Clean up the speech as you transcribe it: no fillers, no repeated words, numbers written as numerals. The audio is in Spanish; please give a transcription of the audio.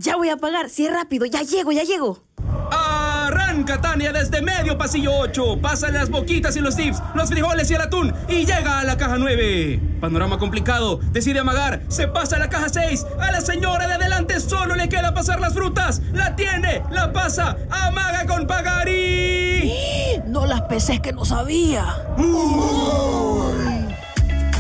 Ya voy a pagar. Sí, rápido. Ya llego. Arranca Tania desde medio pasillo 8. Pasa las boquitas y los tips, los frijoles y el atún y llega a la caja 9. Panorama complicado. Decide amagar. Se pasa a la caja 6. A la señora de adelante solo le queda pasar las frutas. La tiene, la pasa, amaga con pagar y... No las pesé, que no sabía. ¡Uy!